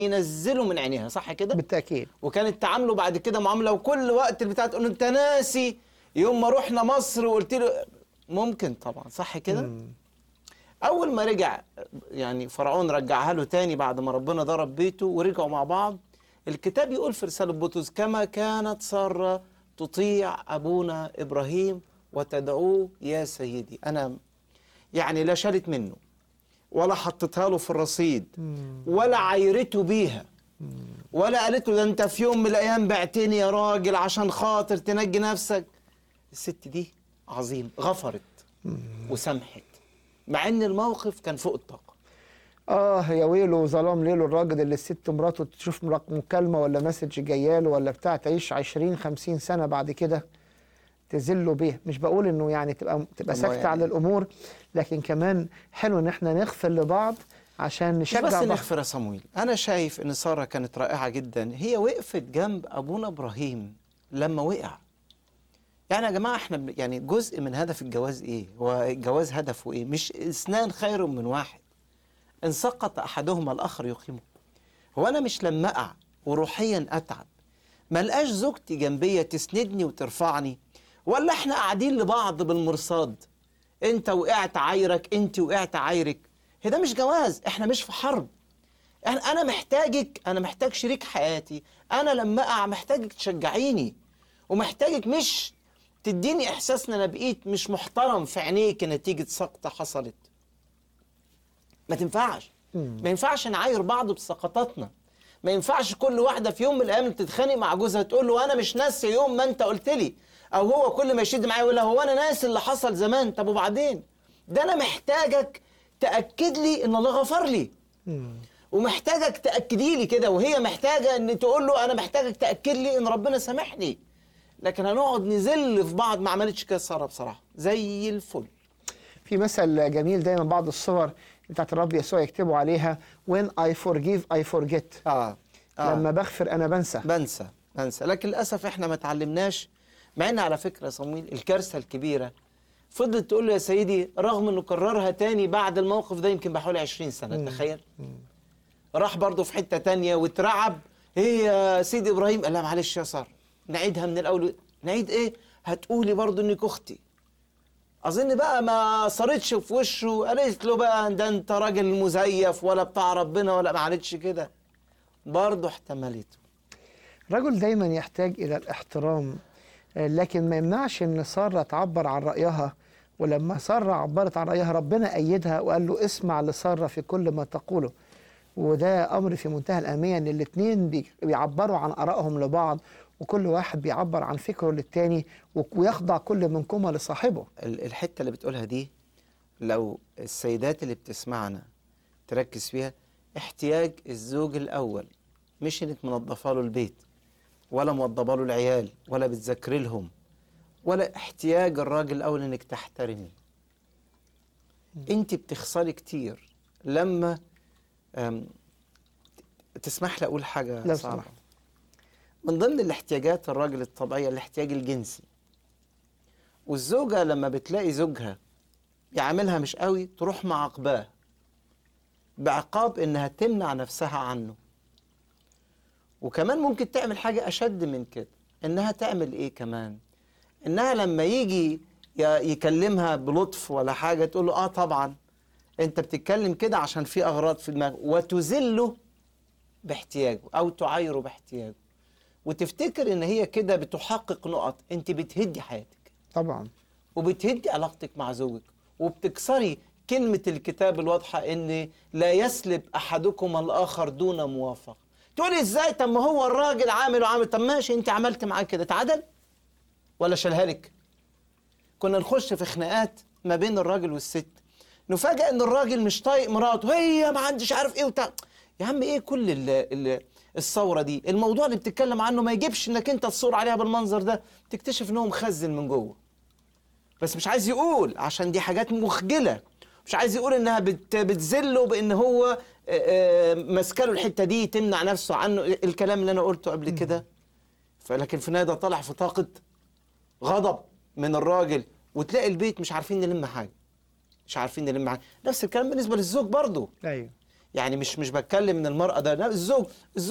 ينزله من عينيها، صح كده؟ بالتأكيد. وكانت تعامله بعد كده معامله، وكل وقت البتاع تقول له انت ناسي يوم ما رحنا مصر وقلت له ممكن طبعا، صح كده؟ اول ما رجع يعني فرعون رجعها له تاني بعد ما ربنا ضرب بيته ورجعوا مع بعض. الكتاب يقول في رسالة بطرس كما كانت سارة تطيع أبونا إبراهيم وتدعوه يا سيدي. أنا يعني لا شالت منه ولا حطتها له في الرصيد ولا عايرته بيها ولا قالت له ده أنت في يوم من الأيام بعتني يا راجل عشان خاطر تنجي نفسك. الست دي عظيم، غفرت وسامحت مع ان الموقف كان فوق الطاقه. يا ويله ظلام ليله الراجل اللي الست مراته تشوف مكالمه ولا مسج جاياله ولا بتاع، تعيش 20-50 سنه بعد كده تذله بيه. مش بقول انه يعني تبقى ساكته يعني على الامور، لكن كمان حلو ان احنا نغفر لبعض عشان نشجع مش بس بعض. نغفر يا صمويل، انا شايف ان ساره كانت رائعه جدا، هي وقفت جنب ابونا ابراهيم لما وقع. يعني يا جماعه احنا يعني جزء من هدف الجواز ايه؟ هو الجواز هدفه ايه؟ مش اثنان خير من واحد، ان سقط احدهما الاخر يقيمه. هو انا مش لما اقع وروحيا اتعب ما لقاش زوجتي جنبيه تسندني وترفعني، ولا احنا قاعدين لبعض بالمرصاد، انت وقعت عايرك انت وقعت عايرك؟ هي ده مش جواز، احنا مش في حرب. انا محتاجك، انا محتاج شريك حياتي. انا لما اقع محتاجك تشجعيني، ومحتاجك مش تديني احساس ان انا بقيت مش محترم في عينيك نتيجه سقطه حصلت. ما تنفعش. ما ينفعش نعاير بعض بسقطاتنا. ما ينفعش كل واحده في يوم من الايام تتخانق مع جوزها تقول له انا مش ناسي يوم ما انت قلت لي، او هو كل ما يشد معايا يقول له هو انا ناسي اللي حصل زمان. طب وبعدين؟ ده انا محتاجك تاكد لي ان الله غفر لي، ومحتاجك تاكدي لي كده، وهي محتاجه ان تقول له انا محتاجك تاكد لي ان ربنا سامحني. لكن هنقعد نذل في بعض. ما عملتش كده ساره بصراحه، زي الفل. في مثل جميل دايما بعض الصور بتاعت الرب يسوع يكتبوا عليها when I forgive I forget. لما بغفر أنا بنسى. لكن للأسف إحنا ما تعلمناش. مع إن على فكرة يا صمويل الكارثة الكبيرة فضلت تقول له يا سيدي، رغم إنه كررها تاني بعد الموقف ده يمكن بحوالي 20 سنة. تخيل. راح برضه في حتة تانية واترعب. إيه يا سيدي إبراهيم؟ قال لها معلش يا سارة نعيدها من الأول. نعيد إيه؟ هتقولي برضه إنك أختي. أظن بقى ما صارتش في وشه، قالت له بقى ده أنت راجل مزيف ولا بتاع ربنا ولا، ما عملتش كده، برضه احتملته. الرجل دايما يحتاج إلى الاحترام، لكن ما يمنعش ان سارة تعبر عن رأيها. ولما سارة عبرت عن رأيها ربنا أيدها وقال له اسمع لسارة في كل ما تقوله. وده أمر في منتهى الأهمية ان الاتنين بيعبروا عن آرائهم لبعض، وكل واحد بيعبر عن فكره للتاني، ويخضع كل منكما لصاحبه. الحتة اللي بتقولها دي لو السيدات اللي بتسمعنا تركز فيها، احتياج الزوج الأول مش انك منظفه له البيت ولا موضبه له العيال ولا بتذكري لهم، ولا احتياج الراجل الأول انك تحترمي. انت بتخسري كتير لما تسمح لي اقول حاجة صراحة. من ضمن الاحتياجات الراجل الطبيعية الاحتياج الجنسي، والزوجة لما بتلاقي زوجها يعاملها مش قوي تروح معاقباه بعقاب انها تمنع نفسها عنه. وكمان ممكن تعمل حاجة اشد من كده، انها تعمل ايه كمان؟ انها لما يجي يكلمها بلطف ولا حاجة تقول له طبعا انت بتتكلم كده عشان في اغراض في دماغك، وتذله باحتياجه او تعايره باحتياجه، وتفتكر ان هي كده بتحقق نقط. انت بتهدي حياتك طبعا، وبتهدي علاقتك مع زوجك، وبتكسري كلمة الكتاب الواضحة ان لا يسلب احدكم الاخر دون موافقة. تقولي ازاي؟ طب ما هو الراجل عامل وعامل. طب ماشي، انت عملت معاه كده، اتعدل ولا شالها لك؟ كنا نخش في خناقات ما بين الراجل والست، نفاجئ ان الراجل مش طايق مراته، هي ما عندش عارف ايه وبتاع. يا عم ايه كل الثوره دي؟ الموضوع اللي بتتكلم عنه ما يجيبش انك انت تصور عليها بالمنظر ده. تكتشف انه مخزن من جوه، بس مش عايز يقول عشان دي حاجات مخجله. مش عايز يقول انها بتذله بان هو ماسكاله الحته دي تمنع نفسه عنه، الكلام اللي انا قلته قبل كده. فلكن في النهايه ده طالع في طاقه غضب من الراجل، وتلاقي البيت مش عارفين نلم حاجه. نفس الكلام بالنسبه للزوج برضه. ايوه. يعني مش بتكلم ان المرأة ده، لا، الزوج